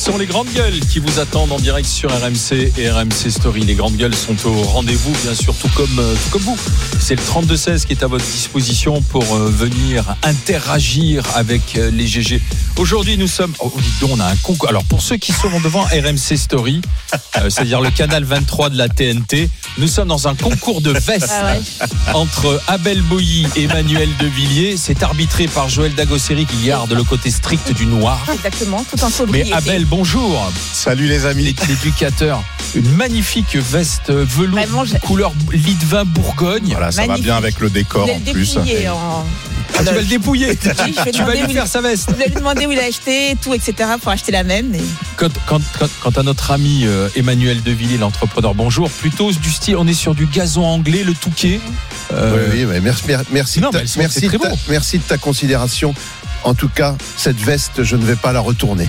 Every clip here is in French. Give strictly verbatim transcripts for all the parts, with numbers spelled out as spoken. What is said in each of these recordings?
Ce sont les grandes gueules qui vous attendent en direct sur R M C et R M C Story. Les grandes gueules sont au rendez-vous, bien sûr, tout comme, tout comme vous. C'est le trente-deux seize qui est à votre disposition pour venir interagir avec les G G. Aujourd'hui, nous sommes... Oh, dis donc, on a un concours. Alors, pour ceux qui seront devant R M C Story, euh, c'est-à-dire le canal vingt-trois de la T N T, nous sommes dans un concours de vestes ah ouais. entre Abel Boilly et Emmanuel Devilliers. C'est arbitré par Joël Dagosseri qui garde le côté strict du noir. Exactement, tout en sobriété. Mais Abel, bonjour. Salut les amis. L'éducateur. Une magnifique veste velours couleur lit de vin Bourgogne. Voilà, ça magnifique. Va bien avec le décor en plus. En... Ah, tu vas le dépouiller. Oui, tu vas lui faire sa veste. Je vais lui demander où il a acheté, tout, et cetera pour acheter la même. Et... Quand, quand, quand, quand à notre ami euh, Emmanuel Devilliers, l'entrepreneur, bonjour, plutôt du style, on est sur du gazon anglais, le Touquet. Euh... Oui, oui, merci, merci, non, de ta, merci, de ta, merci de ta considération. En tout cas, cette veste, je ne vais pas la retourner.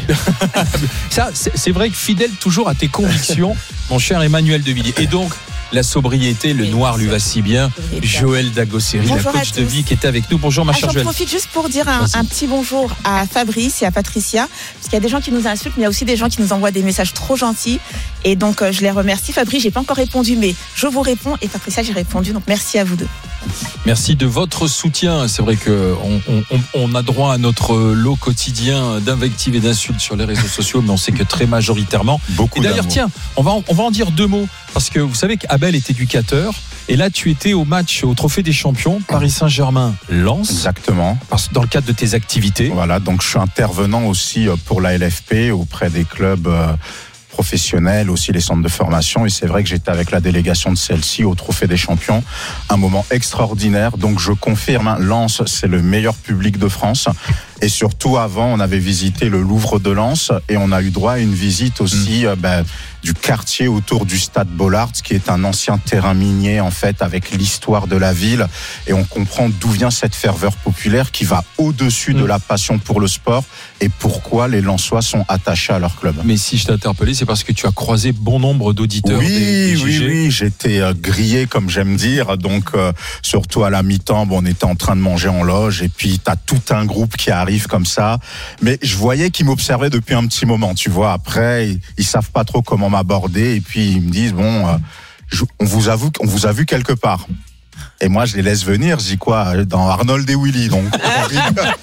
Ça, c'est, c'est vrai que fidèle toujours à tes convictions, mon cher Emmanuel Devilliers. Et donc, la sobriété, le noir lui va si bien. Joël Dagosseri, la coach de vie qui était avec nous. Bonjour ma ah, chère Joël. J'en profite juste pour dire un, un petit bonjour à Fabrice et à Patricia, parce qu'il y a des gens qui nous insultent, mais il y a aussi des gens qui nous envoient des messages trop gentils. Et donc, euh, je les remercie. Fabrice, j'ai pas encore répondu, mais je vous réponds. Et Patricia, j'ai répondu. Donc, merci à vous deux. Merci de votre soutien. C'est vrai qu'on on, on a droit à notre lot quotidien d'invectives et d'insultes sur les réseaux sociaux, mais on sait que très majoritairement. Beaucoup et d'ailleurs, d'amour. tiens, on va, en, on va en dire deux mots. Parce que vous savez qu'Abel est éducateur. Et là, tu étais au match, au Trophée des Champions, Paris Saint-Germain-Lens. Exactement. Dans le cadre de tes activités. Voilà, donc je suis intervenant aussi pour la L F P auprès des clubs professionnels, aussi les centres de formation. Et c'est vrai que j'étais avec la délégation de celle-ci au Trophée des Champions. Un moment extraordinaire. Donc je confirme, hein, Lens, c'est le meilleur public de France. Et surtout, avant, on avait visité le Louvre de Lens et on a eu droit à une visite aussi mmh. euh, ben, du quartier autour du stade Bollaert, qui est un ancien terrain minier, en fait, avec l'histoire de la ville. Et on comprend d'où vient cette ferveur populaire qui va au-dessus mmh. de la passion pour le sport et pourquoi les Lensois sont attachés à leur club. Mais si je t'ai interpellé, c'est parce que tu as croisé bon nombre d'auditeurs. Oui, des, des oui, oui, j'étais euh, grillé, comme j'aime dire. Donc, euh, surtout à la mi-temps, bon, on était en train de manger en loge et puis t'as tout un groupe qui arrive comme ça, mais je voyais qu'ils m'observaient depuis un petit moment, tu vois. Après, ils, ils savent pas trop comment m'aborder et puis ils me disent bon, euh, je, on vous avoue qu'on vous a vu quelque part. Et moi, je les laisse venir. Je dis quoi? Dans Arnold et Willy. Donc, on rigole.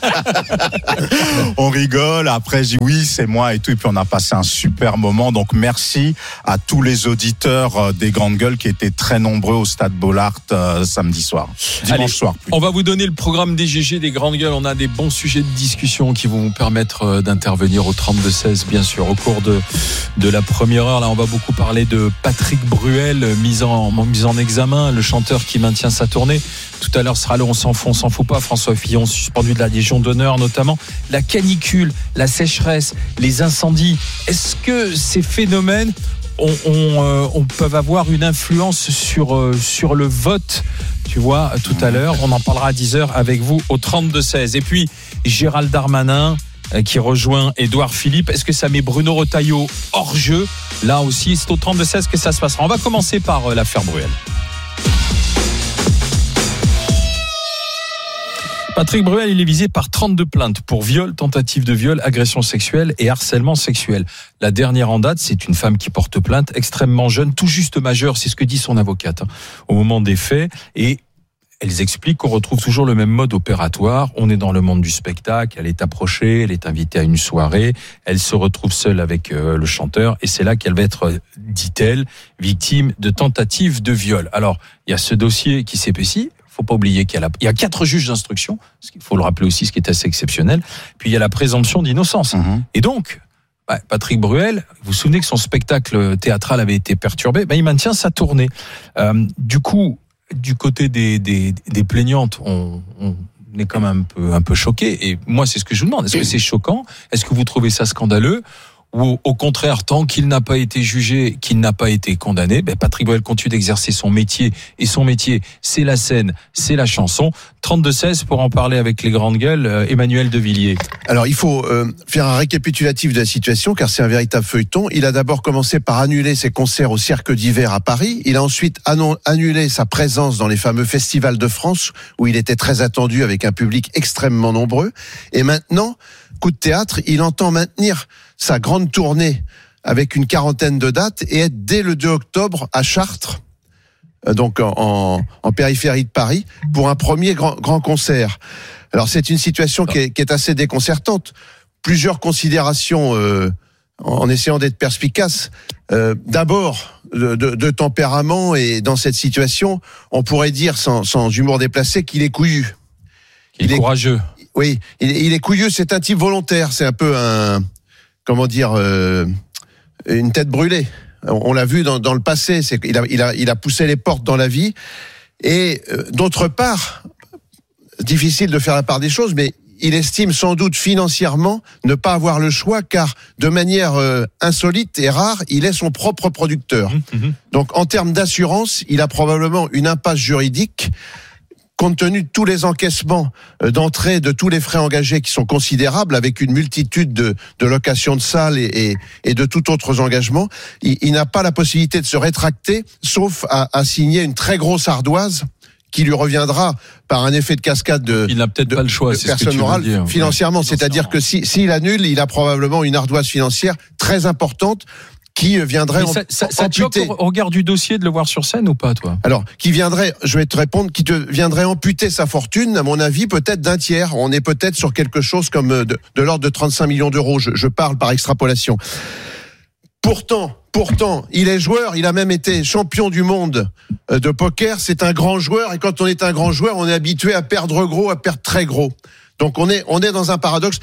on rigole. Après, je dis oui, c'est moi et tout. Et puis, on a passé un super moment. Donc, merci à tous les auditeurs des Grandes Gueules qui étaient très nombreux au stade Bollaert euh, samedi soir. Dimanche Allez, soir. Plutôt. On va vous donner le programme des G G, des Grandes Gueules. On a des bons sujets de discussion qui vont vous permettre d'intervenir au trente-deux seize, bien sûr, au cours de, de la première heure. Là, on va beaucoup parler de Patrick Bruel, mis en, mis en examen, le chanteur qui maintient sa tournée. Tout à l'heure sera le on s'en fout, on s'en fout pas. François Fillon suspendu de la Légion d'honneur, notamment la canicule, la sécheresse, les incendies. Est-ce que ces phénomènes on, on, euh, on peuvent avoir une influence sur, euh, sur le vote? Tu vois, tout à l'heure, on en parlera à dix heures avec vous au trente-deux seize. Et puis Gérald Darmanin euh, qui rejoint Édouard Philippe. Est-ce que ça met Bruno Retailleau hors jeu? Là aussi, c'est au trente-deux seize que ça se passera. On va commencer par euh, l'affaire Bruel. Patrick Bruel, il est visé par trente-deux plaintes pour viol, tentative de viol, agression sexuelle et harcèlement sexuel. La dernière en date, c'est une femme qui porte plainte, extrêmement jeune, tout juste majeure, c'est ce que dit son avocate, hein, au moment des faits. Et elles expliquent qu'on retrouve toujours le même mode opératoire. On est dans le monde du spectacle, elle est approchée, elle est invitée à une soirée, elle se retrouve seule avec euh, le chanteur et c'est là qu'elle va être, dit-elle, victime de tentative de viol. Alors, il y a ce dossier qui s'épaissit. Faut pas oublier qu'il y a, la, il y a quatre juges d'instruction, ce qu'il faut le rappeler aussi, ce qui est assez exceptionnel. Puis il y a la présomption d'innocence. Mmh. Et donc, bah, Patrick Bruel, vous vous souvenez que son spectacle théâtral avait été perturbé, bah, il maintient sa tournée. Euh, du coup, du côté des, des, des plaignantes, on, on est quand même un peu, un peu choqués. Et moi, c'est ce que je vous demande. Est-ce que c'est choquant? Est-ce que vous trouvez ça scandaleux? Ou au contraire, tant qu'il n'a pas été jugé, qu'il n'a pas été condamné, ben Patrick Bruel continue d'exercer son métier. Et son métier, c'est la scène, c'est la chanson. trente-deux seize pour en parler avec les grandes gueules, euh, Emmanuel Devilliers. Alors, il faut euh, faire un récapitulatif de la situation, car c'est un véritable feuilleton. Il a d'abord commencé par annuler ses concerts au Cirque d'hiver à Paris. Il a ensuite annon- annulé sa présence dans les fameux festivals de France, où il était très attendu avec un public extrêmement nombreux. Et maintenant, coup de théâtre, il entend maintenir sa grande tournée avec une quarantaine de dates et être dès le deux octobre à Chartres, donc en, en périphérie de Paris, pour un premier grand, grand concert. Alors c'est une situation qui est, qui est assez déconcertante. Plusieurs considérations euh, en essayant d'être perspicace. Euh, d'abord, de, de, de tempérament, et dans cette situation, on pourrait dire sans, sans humour déplacé qu'il est couillu. Il, il est courageux. Est, oui, il, il est couillu, c'est un type volontaire, c'est un peu un, comment dire, euh, une tête brûlée. On l'a vu dans, dans le passé, c'est qu'il a, il a, il a poussé les portes dans la vie. Et euh, d'autre part, difficile de faire la part des choses, mais il estime sans doute financièrement ne pas avoir le choix, car de manière euh, insolite et rare, il est son propre producteur. Mmh. Donc en termes d'assurance, il a probablement une impasse juridique, compte tenu de tous les encaissements d'entrée, de tous les frais engagés qui sont considérables, avec une multitude de, de locations de salles et, et, et de tout autres engagements. Il, il n'a pas la possibilité de se rétracter, sauf à, à signer une très grosse ardoise qui lui reviendra par un effet de cascade de, il n'a peut-être de, pas le choix, de personne morale, financièrement. Ouais, financièrement. C'est-à-dire que si, s'il annule, il a probablement une ardoise financière très importante qui viendrait ça, ça, ça te choque au regard du dossier de le voir sur scène ou pas, toi? Alors, qui viendrait, je vais te répondre, qui te viendrait amputer sa fortune, à mon avis, peut-être d'un tiers. On est peut-être sur quelque chose comme de, de l'ordre de trente-cinq millions d'euros. Je, je parle par extrapolation. Pourtant, pourtant, il est joueur, il a même été champion du monde de poker, c'est un grand joueur, et quand on est un grand joueur, on est habitué à perdre gros, à perdre très gros. Donc on est, on est dans un paradoxe.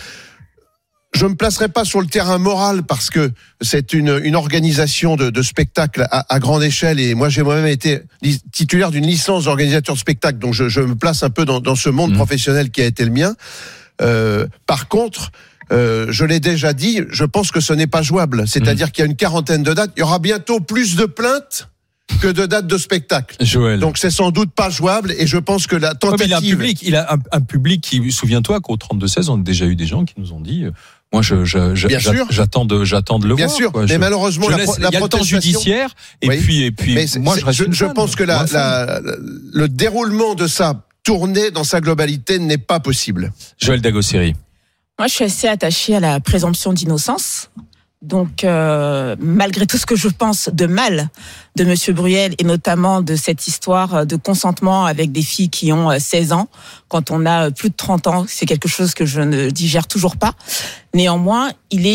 Je me placerai pas sur le terrain moral parce que c'est une, une organisation de, de spectacle à, à grande échelle, et moi j'ai moi-même été titulaire d'une licence d'organisateur de spectacle, donc je, je me place un peu dans, dans ce monde mmh. professionnel qui a été le mien. Euh, par contre, euh, je l'ai déjà dit, je pense que ce n'est pas jouable. C'est-à-dire mmh. qu'il y a une quarantaine de dates, il y aura bientôt plus de plaintes que de dates de spectacle. Joël. Donc c'est sans doute pas jouable, et je pense que la tentative... Ouais, mais il a un public, il a un, un public qui, souviens-toi qu'au trente-deux seize, on a déjà eu des gens qui nous ont dit... Moi, je, je, je j'attends de, j'attends de le Bien voir. sûr, quoi. mais je, malheureusement, je la, laisse, la il y a protestation... le temps judiciaire, et oui. puis, et puis, mais moi, je reste Je, je pense que la, la, le déroulement de sa tournée dans sa globalité n'est pas possible. Joël Dagosseri. Moi, je suis assez attachée à la présomption d'innocence. Donc, euh, malgré tout ce que je pense de mal de Monsieur Bruel, et notamment de cette histoire de consentement avec des filles qui ont seize ans, quand on a plus de trente ans, c'est quelque chose que je ne digère toujours pas. Néanmoins, il est